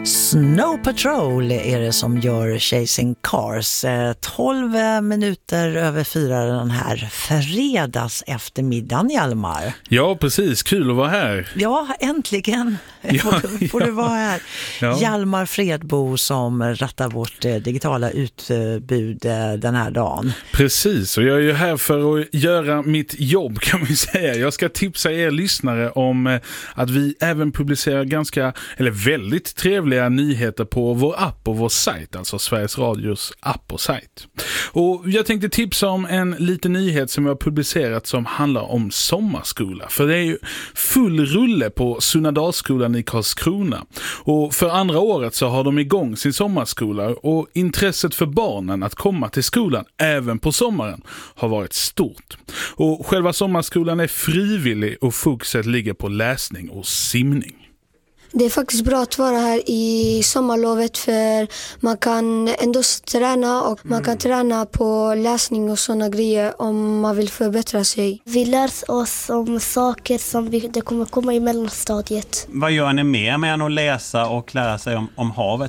Snow Patrol är det som gör Chasing Cars. 12 minuter över 4 den här fredags eftermiddagen, Hjalmar. Ja, precis. Kul att vara här. Ja, äntligen får du vara här. Ja. Hjalmar Fredbo som rattar vårt digitala utbud den här dagen. Precis, och jag är ju här för att göra mitt jobb, kan man säga. Jag ska tipsa er lyssnare om att vi även publicerar väldigt trevliga nyheter på vår app och vår sajt, alltså Sveriges Radios app och sajt. Och jag tänkte tipsa om en liten nyhet som vi har publicerat som handlar om sommarskola. För det är ju full rulle på Sunnadalsskolan i Karlskrona. Och för andra året så har de igång sin sommarskola och intresset för barnen att komma till skolan även på sommaren har varit stort. Och själva sommarskolan är frivillig och fokuset ligger på läsning och simning. Det är faktiskt bra att vara här i sommarlovet för man kan ändå träna och man kan träna på läsning och sådana grejer om man vill förbättra sig. Vi lär oss om saker som det kommer komma i mellanstadiet. Vad gör ni mer med än att läsa och lära sig om havet?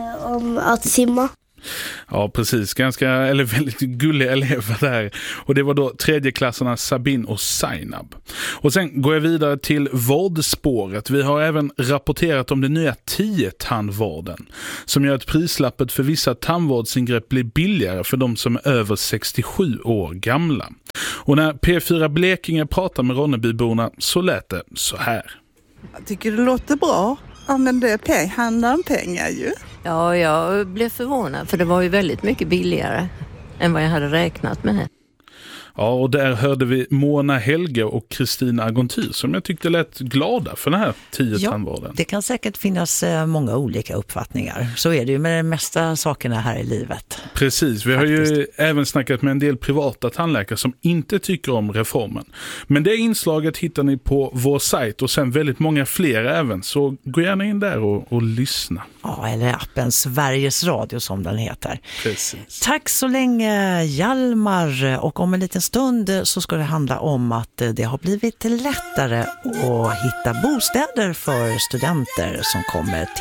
Om att simma. Ja, precis. Väldigt gulliga elever där. Och det var då tredjeklasserna Sabine och Zainab. Och sen går jag vidare till vårdspåret. Vi har även rapporterat om den nya 10-tandvården som gör att prislappet för vissa tandvårdsingrepp blir billigare för de som är över 67 år gamla. Och när P4 Blekinge pratar med Ronnebyborna så lät det så här. Jag tycker det låter bra. Ja, men det handlar om pengar ju. Ja, jag blev förvånad för det var ju väldigt mycket billigare än vad jag hade räknat med. Ja, och där hörde vi Mona Helge och Kristina Agontyr som jag tyckte lät glada för den här 10-tandvården. Ja, det kan säkert finnas många olika uppfattningar. Så är det ju med de mesta sakerna här i livet. Precis, vi har ju även snackat med en del privata tandläkare som inte tycker om reformen. Men det inslaget hittar ni på vår sajt och sen väldigt många fler även. Så gå gärna in där och lyssna. Ja, eller appen Sveriges Radio som den heter. Precis. Tack så länge, Hjalmar. Och om en liten stund så ska det handla om att det har blivit lättare att hitta bostäder för studenter som kommer